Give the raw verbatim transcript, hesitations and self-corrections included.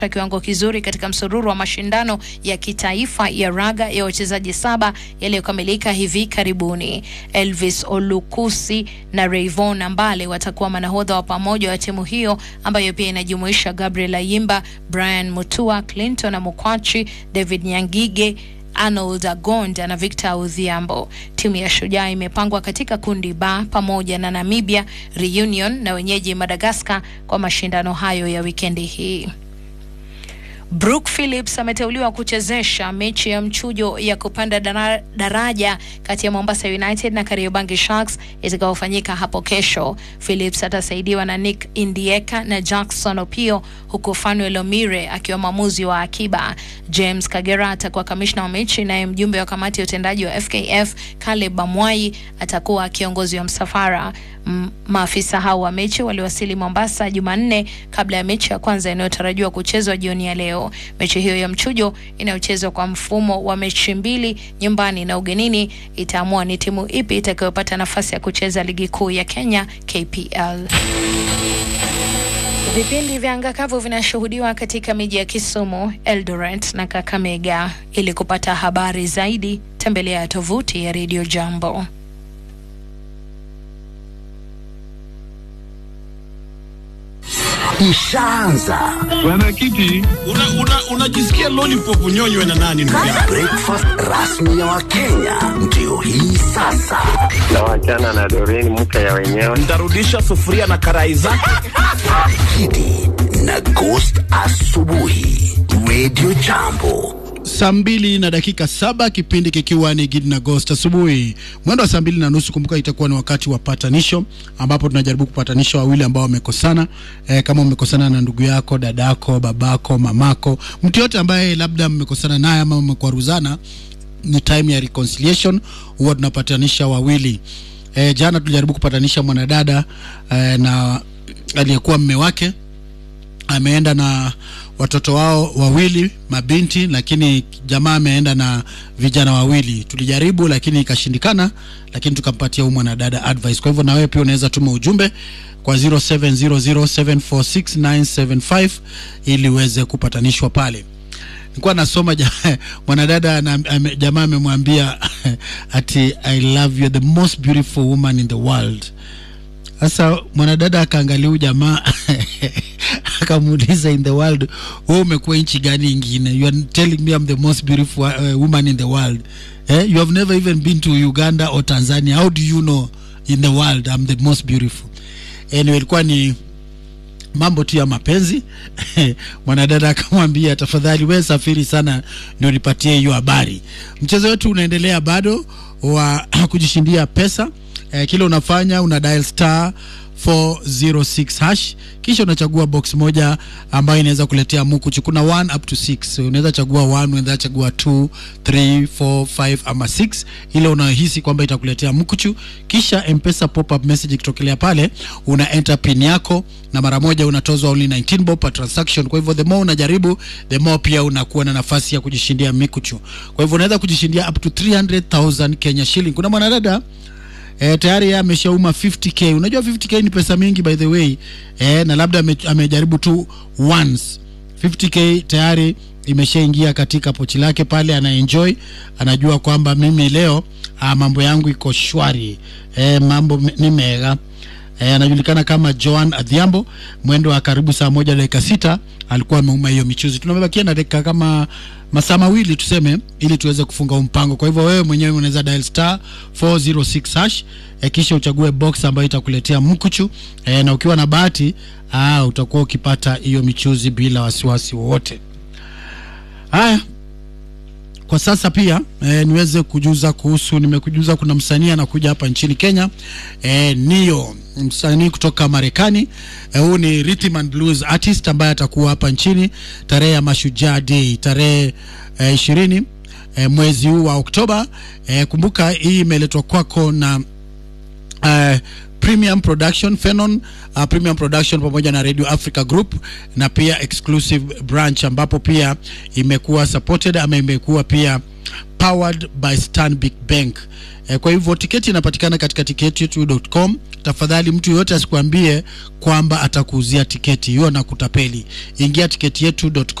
kiwango kizuri katika msururu wa mashindano ya kitaifa ya raga ya wachezaji saba yaliyokamilika hivi karibuni. Elvis Olukusi na Rayvon Ambale watakuwa manahodha wa pamoja wa timu hiyo ambayo pia inajumuisha Gabriel Ayimba, Brian Mutua, Clinton Amukwachi, David Nyangige, Arnold Agonda na Victor Udhiambo. Timu ya Shujaa imepangwa katika kundi ba pamoja na Namibia, Reunion na wenyeji Madagascar kwa mashindano hayo ya wikendi hii. Brooke Phillips ameteuliwa kuchezesha mechi ya mchujo ya kupanda daraja kati ya Mombasa United na Kariobangi Sharks itakayofanyika hapo kesho. Phillips atasaidiwa na Nick Indieka na Jackson Opio, huku Fanuel Omire akiwa mwamuzi wa akiba. James Kagera atakuwa kamishna wa mechi na mjumbe wa kamati ya utendaji wa F K F Caleb Bamwai atakuwa kiongozi wa msafara. Maafisa hao wa mechi waliwasili Mombasa Jumanne kabla ya mechi ya kwanza inayotarajiwa kuchezwa jioni ya leo. Mechi hiyo ya mchujo inayochezwa kwa mfumo wa mechi mbili nyumbani na ugenini itaamua ni timu ipi itakayopata nafasi ya kucheza ligi kuu ya Kenya K P L. Vipindi vya anga kavu vinashuhudiwa katika miji ya Kisumu, Eldoret na Kakamega. Ili kupata habari zaidi, tembelea tovuti ya Radio Jambo. Ishaanza. Bwana Kiti, unajisikia una, una lollipop unyonywe na nani ndugu yangu? Breakfast rasmi ya Wakenya ndio hii sasa. Na wachana na Doreen mke ya wenyewe. Nitarudisha sufuria na karai zake. Kiti na Ghost asubuhi. Radio Jambo. Saa mbili na dakika saba, kipindi kikiwa ni Gidi na Ghost asubuhi. Mwendo wa saa mbili na nusu, kumbuka itakuwa ni wakati wa patanisho, ambapo tunajaribu kupatanisha wawili ambao wamekosana. E, kama umekosana na ndugu yako, dadako, babako, mamako, mtu yote ambaye labda mmekosana naye ama mmekwaruzana, ni time ya reconciliation. Huwa tunapatanisha wawili. E, jana tulijaribu kupatanisha mwanadada e, na aliyekuwa mume wake. Ameenda na watoto wao wawili mabinti, lakini jamaa ameenda na vijana wawili. Tulijaribu lakini ikashindikana, lakini tukampatia huyu mwanadada advice. Kwa hivyo na wewe pia unaweza tuma ujumbe kwa zero seven zero zero seven four six nine seven five ili uweze kupatanishwa pale. Nilikuwa nasoma mwanadada na jamaa amemwambia ati I love you, the most beautiful woman in the world. Sasa mwanadada akaangalia jamaa akamuuliza, in the world wewe umekuwa nchi gani nyingine? You are telling me I'm the most beautiful uh, woman in the world. Eh? You have never even been to Uganda or Tanzania. How do you know in the world I'm the most beautiful? Anyway, ilikuwa ni mambo tu ya mapenzi. Mwanadada akamwambia, tafadhali wewe safiri sana ndio nipatie hiyo habari. Mchezo wetu unaendelea bado wa kujishindia pesa. Eh, kile unafanya una dial star four zero six hash, kisha unachagua box moja ambayo inaweza kuletea mkuchu. Kuna one up to six. Unaweza chagua one, unaweza chagua two, three, four, five ama six, ile unahisi kwamba itakuletea mkuchu. Kisha M-Pesa pop up message ikitokelea pale, una enter pin yako na mara moja unatozwa only nineteen bob per transaction. Kwa hivyo the more unajaribu, the more pia unakuwa na nafasi ya kujishindia mikuchu. Kwa hivyo unaweza kujishindia up to three hundred thousand Kenya shilling. Kuna mwanadada Eh, tayari yeye ameshauma fifty K. Unajua fifty K ni pesa mingi by the way. Eh, na labda amejaribu tu once. fifty K tayari imeshaingia katika pochi lake pale, ana enjoy, anajua kwamba mimi leo ah, mambo yangu iko shwari. Eh, mambo ni mega. Eh, anajulikana kama Joan Adhiambo. Mwendo wa karibu saa moja dakika sita alikuwa ameuma hiyo michuzi. Tunabakia na dakika kama masaa mawili tuseme ili tuweze kufunga mpango. Kwa hivyo wewe mwenyewe unaweza dial star four zero six hash, e, kisha uchague box ambayo itakuletea mkuchu, e, na ukiwa na bahati ah utakuwa ukipata hiyo michuzi bila wasiwasi wote. Haya, kwa sasa pia e, niweze kujuza kuhusu, nimekujuza kuna msanii anakuja hapa nchini Kenya, e, Nio, msanii kutoka Marekani. E, huu ni rhythm and blues artist ambaye atakuwa hapa nchini tarehe ya Mashujaa Day, tarehe e, ishirini e, mwezi huu wa Oktoba. E, kumbuka hii imeletwa kwako na uh, Premium Production, Phenon uh, Premium Production pamoja na Radio Africa Group, na pia Exclusive Branch ambapo pia imekuwa supported ama imekuwa pia powered by Stanbic Bank. Eh, kwa hivyo tiketi inapatikana katika tiketi yetu dot com. Tafadhali mtu yote asikwambie kwamba atakuuzia tiketi hiyo na kutapeli. Ingia tiketi yetu dot com.